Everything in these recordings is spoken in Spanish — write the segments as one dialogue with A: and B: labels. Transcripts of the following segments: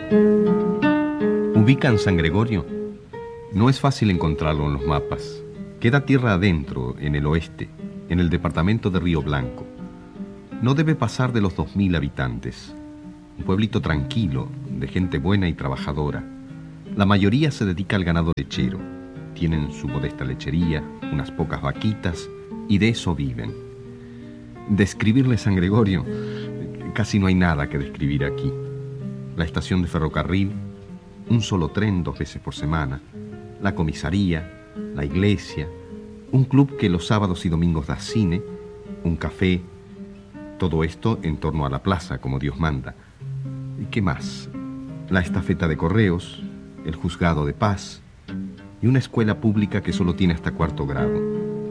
A: ¿Ubican San Gregorio? No es fácil encontrarlo en los mapas. Queda tierra adentro, en el oeste, en el departamento de Río Blanco. No debe pasar de los 2000 habitantes. Un pueblito tranquilo, de gente buena y trabajadora. La mayoría se dedica al ganado lechero. Tienen su modesta lechería, unas pocas vaquitas, y de eso viven. Describirle San Gregorio, casi no hay nada que describir aquí. La estación de ferrocarril, un solo tren 2 veces por semana, la comisaría, la iglesia, un club que los sábados y domingos da cine, un café, todo esto en torno a la plaza, como Dios manda. ¿Y qué más? La estafeta de correos, el juzgado de paz y una escuela pública que solo tiene hasta 4º grado.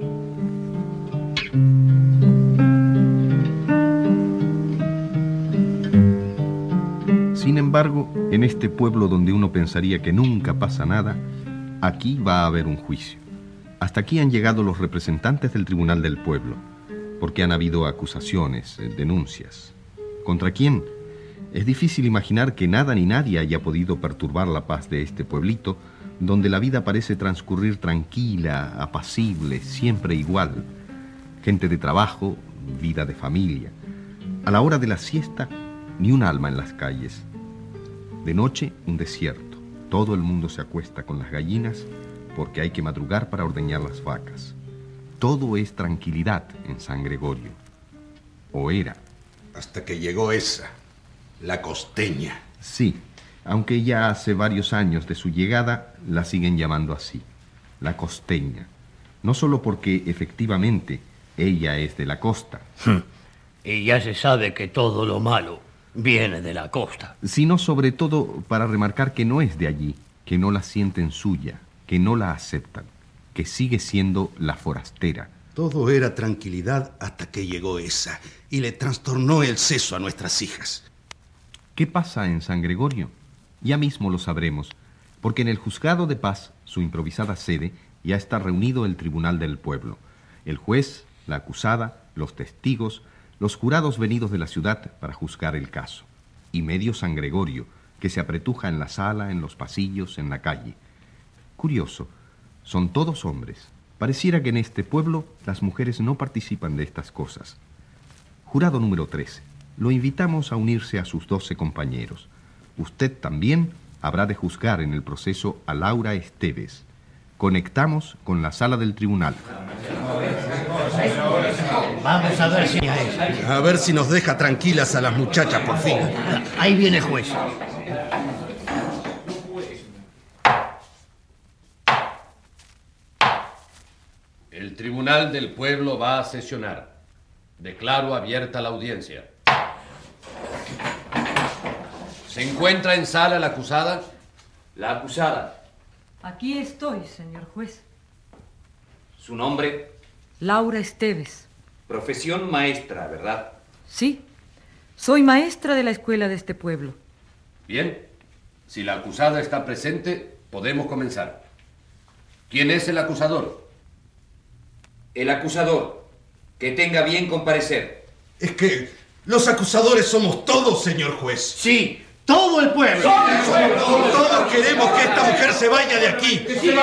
A: Sin embargo, en este pueblo donde uno pensaría que nunca pasa nada, aquí va a haber un juicio. Hasta aquí han llegado los representantes del Tribunal del Pueblo, porque han habido acusaciones, denuncias. ¿Contra quién? Es difícil imaginar que nada ni nadie haya podido perturbar la paz de este pueblito, donde la vida parece transcurrir tranquila, apacible, siempre igual. Gente de trabajo, vida de familia. A la hora de la siesta, ni un alma en las calles. De noche, un desierto. Todo el mundo se acuesta con las gallinas porque hay que madrugar para ordeñar las vacas. Todo es tranquilidad en San Gregorio. O era.
B: Hasta que llegó esa, la costeña.
A: Sí, aunque ya hace varios años de su llegada, la siguen llamando así, la costeña. No solo porque efectivamente ella es de la costa.
C: Y ya se sabe que todo lo malo viene de la costa.
A: Sino sobre todo para remarcar que no es de allí, que no la sienten suya, que no la aceptan, que sigue siendo la forastera.
B: Todo era tranquilidad hasta que llegó esa y le trastornó el seso a nuestras hijas.
A: ¿Qué pasa en San Gregorio? Ya mismo lo sabremos, porque en el juzgado de paz, su improvisada sede, ya está reunido el Tribunal del Pueblo. El juez, la acusada, los testigos, los jurados venidos de la ciudad para juzgar el caso. Y medio San Gregorio, que se apretuja en la sala, en los pasillos, en la calle. Curioso, son todos hombres. Pareciera que en este pueblo las mujeres no participan de estas cosas. Jurado número 13. Lo invitamos a unirse a sus 12 compañeros. Usted también habrá de juzgar en el proceso a Laura Esteves. Conectamos con la sala del tribunal.
C: Vamos a ver si es.
B: A ver si nos deja tranquilas a las muchachas por fin.
C: Ahí viene el juez.
D: El Tribunal del Pueblo va a sesionar. Declaro abierta la audiencia. ¿Se encuentra en sala la acusada?
E: La acusada.
F: Aquí estoy, señor juez.
E: ¿Su nombre?
F: Laura Esteves.
E: Profesión maestra, ¿verdad?
F: Sí, soy maestra de la escuela de este pueblo.
D: Bien, si la acusada está presente, podemos comenzar. ¿Quién es el acusador?
E: El acusador. Que tenga bien comparecer.
B: Es que los acusadores somos todos, señor juez.
C: Sí, todo el pueblo.
B: Todos queremos que esta mujer se vaya de aquí.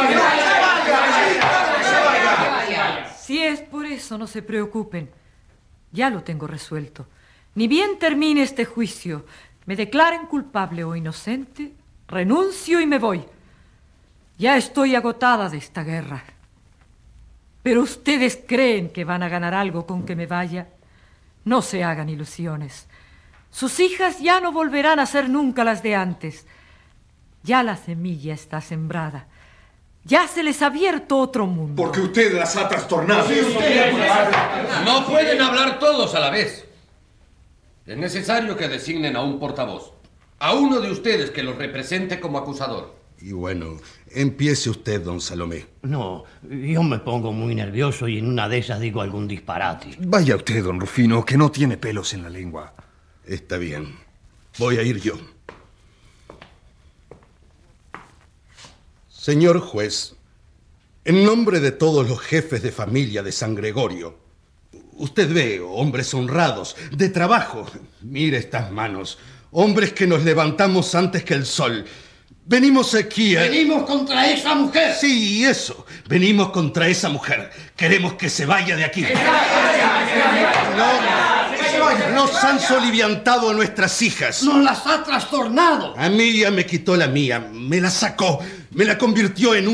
F: Si es por eso, no se preocupen. Ya lo tengo resuelto. Ni bien termine este juicio, me declaren culpable o inocente, renuncio y me voy. Ya estoy agotada de esta guerra. Pero ustedes creen que van a ganar algo con que me vaya. No se hagan ilusiones. Sus hijas ya no volverán a ser nunca las de antes. Ya la semilla está sembrada. Ya se les ha abierto otro mundo.
B: Porque usted las ha trastornado.
D: No pueden hablar todos a la vez. Es necesario que designen a un portavoz. A uno de ustedes que los represente como acusador.
B: Y bueno, empiece usted, don Salomé.
C: No, yo me pongo muy nervioso y en una de esas digo algún disparate.
G: Vaya usted, don Rufino, que no tiene pelos en la lengua.
B: Está bien. Voy a ir yo. Señor juez, en nombre de todos los jefes de familia de San Gregorio, usted ve hombres honrados, de trabajo. Mire estas manos. Hombres que nos levantamos antes que el sol. Venimos aquí a...
C: Venimos contra esa mujer.
B: Sí, eso. Venimos contra esa mujer. Queremos que se vaya de aquí. Nos han soliviantado a nuestras hijas.
C: Nos las ha trastornado.
B: A mí ya me quitó la mía. Me la sacó. Me la convirtió en